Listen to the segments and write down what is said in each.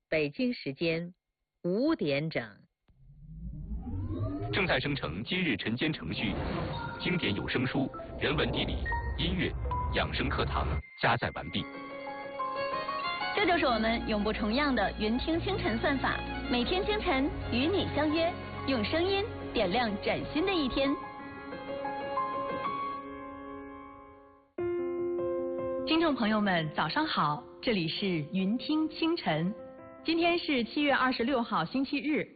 北京时间5点整。 正在生成今日晨间程序，经典有声书、人文地理、音乐、养生课堂加载完毕。 这就是我们永不重样的云听清晨算法，每天清晨与你相约，用声音点亮崭新的一天。 听众朋友们，早上好，这里是云听清晨，今天是7月26号，星期日。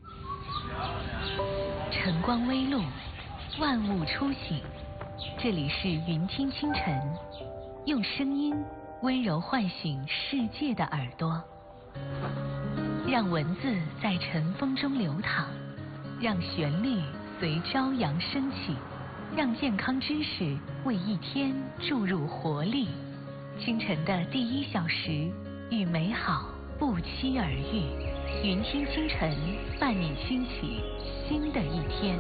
晨光微露，万物初醒，这里是云听清晨，用声音温柔唤醒世界的耳朵，让文字在晨风中流淌，让旋律随朝阳升起，让健康知识为一天注入活力。清晨的第1小时，与美好不期而遇。云听清晨，伴你兴起新的一天。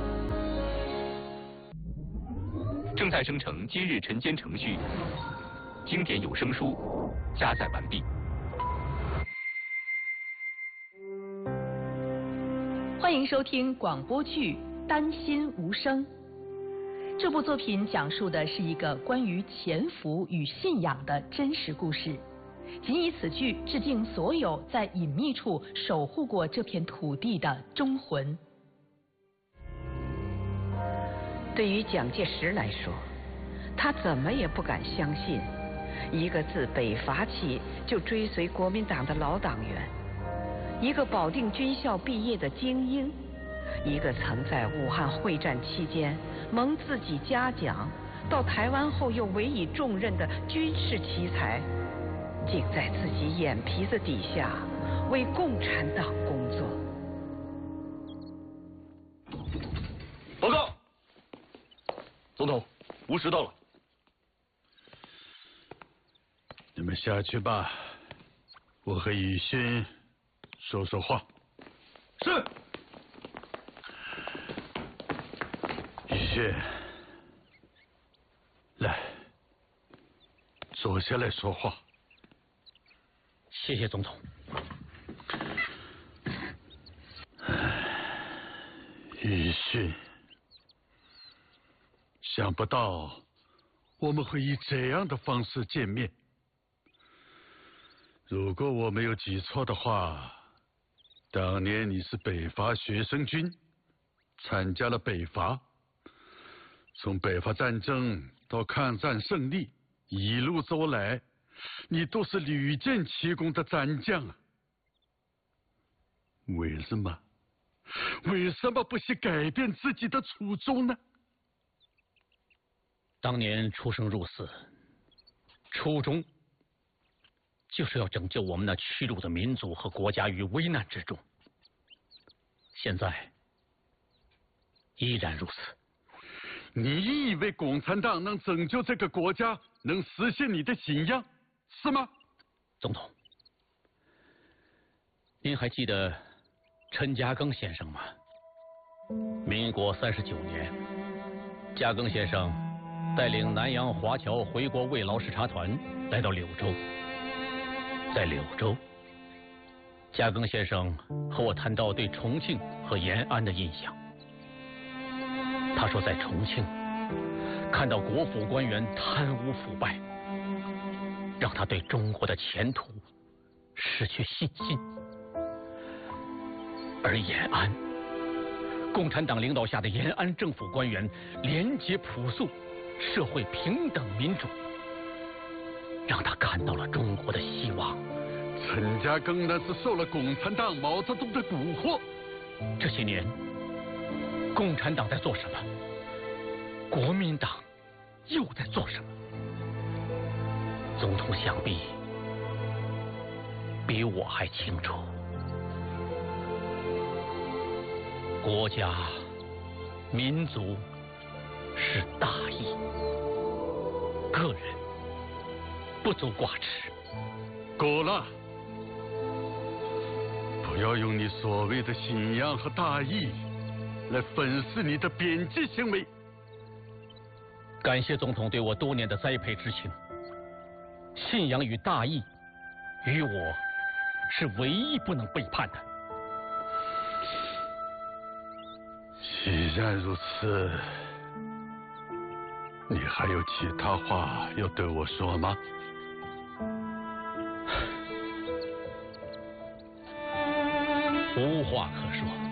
正在生成今日晨间程序，经典有声书加载完毕。 欢迎收听广播剧《丹心无声》。这部作品讲述的是一个关于潜伏与信仰的真实故事，仅以此剧致敬所有在隐秘处守护过这片土地的忠魂。 对于蒋介石来说，他怎么也不敢相信，一个自北伐起就追随国民党的老党员，一个保定军校毕业的精英，一个曾在武汉会战期间蒙自己嘉奖，到台湾后又委以重任的军事奇才，竟在自己眼皮子底下为共产党工作。 报告，总统，吴石到了。 你们下去吧，我和宇勋说说话。 是。宇勋， 来，坐下来说话。 谢谢总统。 宇勋，想不到我们会以这样的方式见面。如果我没有记错的话，当年你是北伐学生军，参加了北伐，从北伐战争到抗战胜利，一路走来，你都是屡建奇功的战将啊！为什么不惜改变自己的初衷呢？ 当年出生入死，初衷就是要拯救我们那屈辱的民族和国家于危难之中。现在依然如此。 你以为共产党能拯救这个国家，能实现你的信仰，是吗？ 总统，您还记得陈嘉庚先生吗？民国39年，嘉庚先生带领南洋华侨回国慰劳视察团来到柳州。在柳州，嘉庚先生和我谈到对重庆和延安的印象。他说在重庆看到国府官员贪污腐败，让他对中国的前途失去信心。而延安，共产党领导下的延安政府官员廉洁朴素，社会平等民主，让他看到了中国的希望。 陈嘉庚那是受了共产党毛泽东的蛊惑。 这些年，共产党在做什么？国民党又在做什么？总统想必比我还清楚。国家、民族是大义，个人不足挂齿。 够了！不要用你所谓的信仰和大义来粉饰你的贬低行为。 感谢总统对我多年的栽培之情，信仰与大义与我是唯一不能背叛的。 既然如此，你还有其他话要对我说吗？ 无话可说。